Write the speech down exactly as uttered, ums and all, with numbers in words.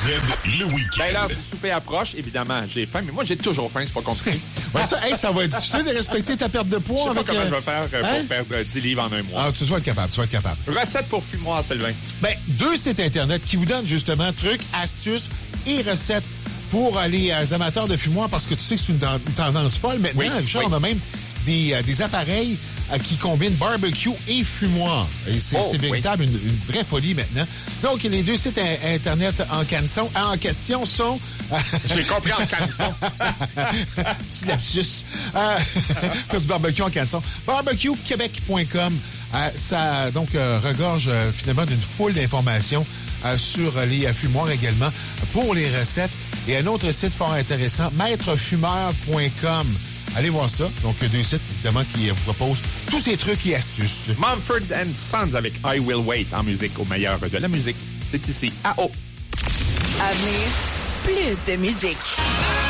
le week-end. Ben, l'heure du souper approche, évidemment, j'ai faim, mais moi, j'ai toujours faim, c'est pas compliqué. Ouais, ça, hey, ça va être difficile de respecter ta perte de poids. Je sais pas avec, comment euh, je vais faire euh, hein? pour perdre euh, dix livres en un mois. Ah, tu vas être capable, tu vas être capable. Recette pour fumoir, Sylvain. Ben, deux sites Internet qui vous donnent justement trucs, astuces et recettes pour les euh, amateurs de fumoir, parce que tu sais que c'est une, une tendance folle maintenant. Oui, Richard, oui. on a même des, euh, des appareils euh, qui combinent barbecue et fumoir. Et c'est, Oh, c'est véritable, une, une vraie folie maintenant. Donc, les deux sites in- Internet en, canson, en question sont... J'ai compris en canson. Petit lapsus. Euh, faire du barbecue en canson. barbecue québec point com. Euh, ça donc euh, regorge euh, finalement d'une foule d'informations euh, sur les euh, fumoirs également pour les recettes. Et un autre site fort intéressant, maître fumeur point com. Allez voir ça. Donc, deux sites, évidemment, qui euh, vous proposent tous ces trucs et astuces. Mumford and Sons avec I Will Wait en musique au meilleur de la musique. C'est ici, à O. À venir, plus de musique.